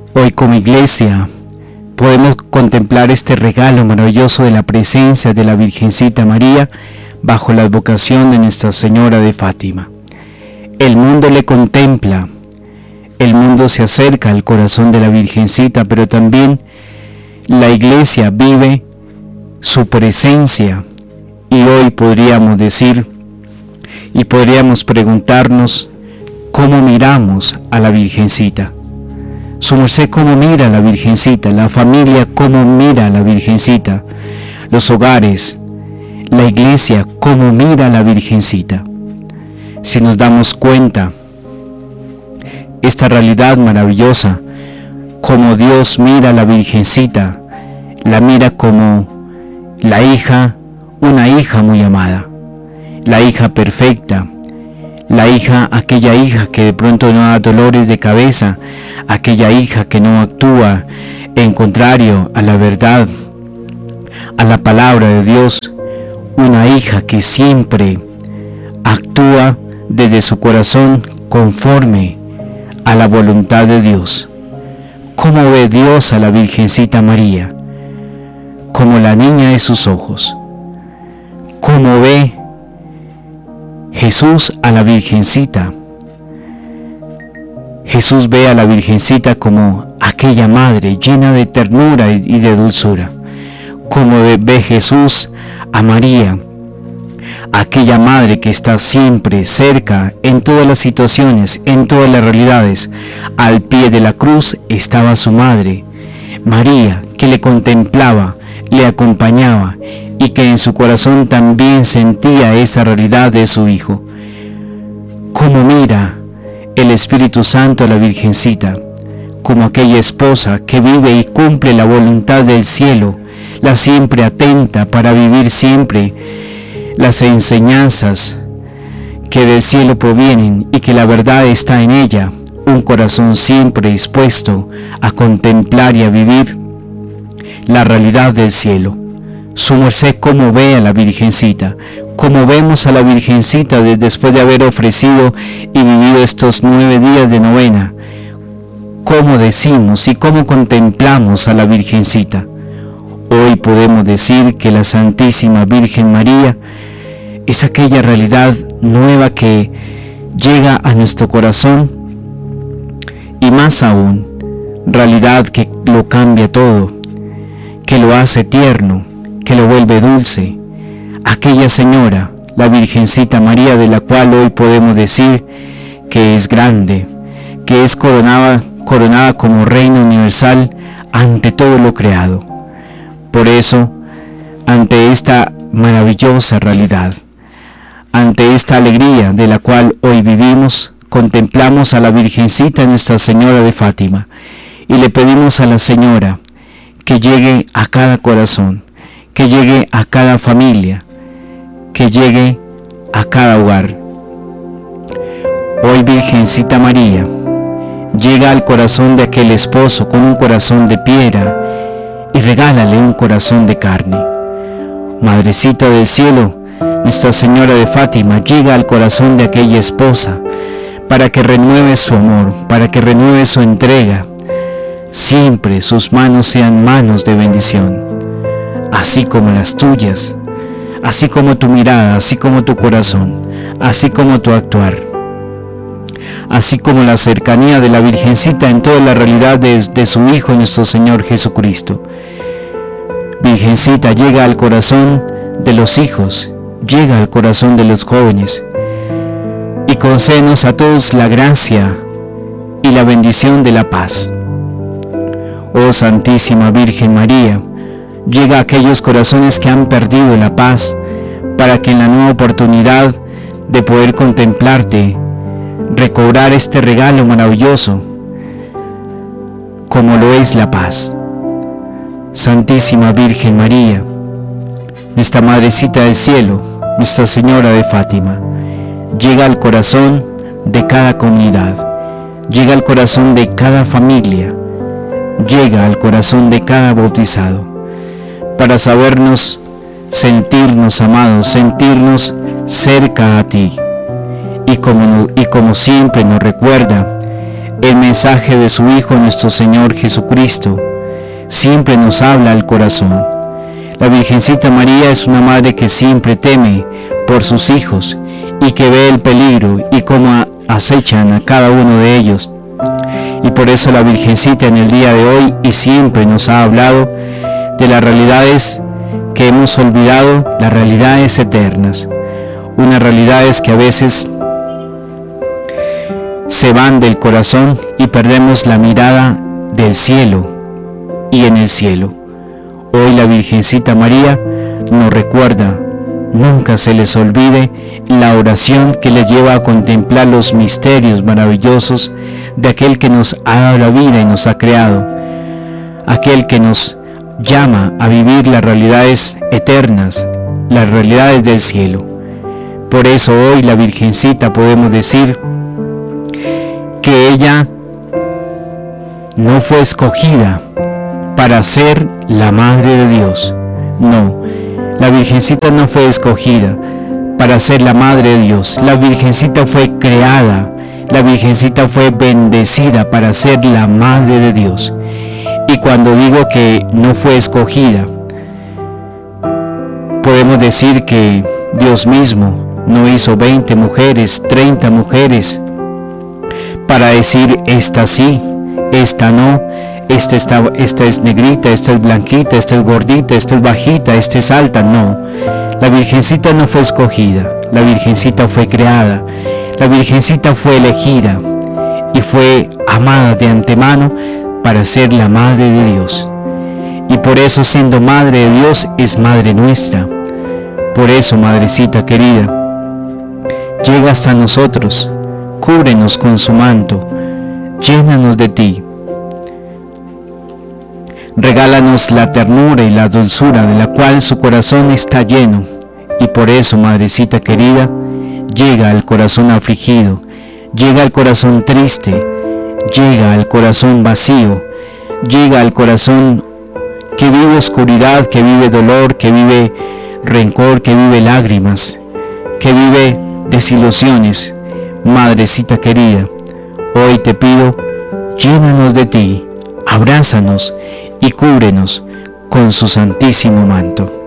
Hoy como iglesia podemos contemplar este regalo maravilloso de la presencia de la Virgencita María bajo la advocación de Nuestra Señora de Fátima. El mundo le contempla, el mundo se acerca al corazón de la Virgencita, pero también la iglesia vive su presencia. Y hoy podríamos decir y podríamos preguntarnos cómo miramos a la Virgencita. Su merced, cómo mira a la Virgencita, la familia, cómo mira a la Virgencita, los hogares, la iglesia, cómo mira a la Virgencita. Si nos damos cuenta, esta realidad maravillosa, cómo Dios mira a la Virgencita, la mira como la hija, una hija muy amada, la hija perfecta, la hija, aquella hija que de pronto no da dolores de cabeza, aquella hija que no actúa en contrario a la verdad, a la palabra de Dios, una hija que siempre actúa desde su corazón conforme a la voluntad de Dios. ¿Cómo ve Dios a la Virgencita María? Como la niña de sus ojos. ¿Cómo ve Jesús a la Virgencita? Jesús ve a la Virgencita como aquella madre llena de ternura y de dulzura. Como ve Jesús a María, aquella madre que está siempre cerca en todas las situaciones, en todas las realidades. Al pie de la cruz estaba su madre, María, que le contemplaba, le acompañaba y que en su corazón también sentía esa realidad de su Hijo. Cómo mira el Espíritu Santo a la Virgencita, como aquella esposa que vive y cumple la voluntad del cielo, la siempre atenta para vivir siempre las enseñanzas que del cielo provienen y que la verdad está en ella, un corazón siempre dispuesto a contemplar y a vivir la realidad del cielo. Su merced, cómo ve a la Virgencita, cómo vemos a la Virgencita después de haber ofrecido y vivido estos 9 días de novena, cómo decimos y cómo contemplamos a la Virgencita. Hoy podemos decir que la Santísima Virgen María es aquella realidad nueva que llega a nuestro corazón y más aún, realidad que lo cambia todo, que lo hace tierno, que lo vuelve dulce. Aquella señora, la Virgencita María, de la cual hoy podemos decir que es grande, que es coronada como Reina Universal ante todo lo creado. Por eso, ante esta maravillosa realidad, ante esta alegría de la cual hoy vivimos, contemplamos a la Virgencita Nuestra Señora de Fátima y le pedimos a la Señora que llegue a cada corazón, que llegue a cada familia, que llegue a cada hogar. Hoy, Virgencita María, llega al corazón de aquel esposo con un corazón de piedra y regálale un corazón de carne. Madrecita del cielo, Nuestra Señora de Fátima, llega al corazón de aquella esposa para que renueve su amor, para que renueve su entrega. Siempre sus manos sean manos de bendición, así como las tuyas, así como tu mirada, así como tu corazón, así como tu actuar, así como la cercanía de la Virgencita en toda la realidad de su Hijo nuestro Señor Jesucristo. Virgencita, llega al corazón de los hijos, llega al corazón de los jóvenes y concédenos a todos la gracia y la bendición de la paz. Oh Santísima Virgen María, llega a aquellos corazones que han perdido la paz, para que en la nueva oportunidad de poder contemplarte, recobrar este regalo maravilloso, como lo es la paz. Santísima Virgen María, nuestra Madrecita del Cielo, Nuestra Señora de Fátima, llega al corazón de cada comunidad, llega al corazón de cada familia, llega al corazón de cada bautizado, para sabernos, sentirnos amados, sentirnos cerca a ti. Y como siempre nos recuerda El mensaje de su Hijo nuestro Señor Jesucristo siempre nos habla al corazón. La Virgencita María es una madre que siempre teme por sus hijos y que ve el peligro y cómo acechan a cada uno de ellos. Y por eso la Virgencita en el día de hoy y siempre nos ha hablado de las realidades que hemos olvidado, las realidades eternas. Unas realidades que a veces se van del corazón y perdemos la mirada del cielo y en el cielo. Hoy la Virgencita María nos recuerda, nunca se les olvide la oración que le lleva a contemplar los misterios maravillosos de aquel que nos ha dado la vida y nos ha creado, aquel que nos llama a vivir las realidades eternas, las realidades del cielo. Por eso hoy la Virgencita podemos decir que ella no fue escogida para ser la Madre de Dios. No, la Virgencita no fue escogida para ser la Madre de Dios. La Virgencita fue creada, la Virgencita fue bendecida para ser la Madre de Dios. Y cuando digo que no fue escogida, podemos decir que Dios mismo no hizo 20 mujeres, 30 mujeres, para decir esta sí, esta no, esta es negrita, esta es blanquita, esta es gordita, esta es bajita, esta es alta. No, la Virgencita no fue escogida, la Virgencita fue creada, la Virgencita fue elegida y fue amada de antemano para ser la Madre de Dios. Y por eso, siendo Madre de Dios, es Madre nuestra. Por eso, Madrecita querida, llega hasta nosotros, cúbrenos con su manto, llénanos de ti. Regálanos la ternura y la dulzura de la cual su corazón está lleno. Y por eso, Madrecita querida, llega al corazón afligido, llega al corazón triste, llega al corazón vacío, llega al corazón que vive oscuridad, que vive dolor, que vive rencor, que vive lágrimas, que vive desilusiones. Madrecita querida, hoy te pido, llénanos de ti, abrázanos y cúbrenos con su santísimo manto.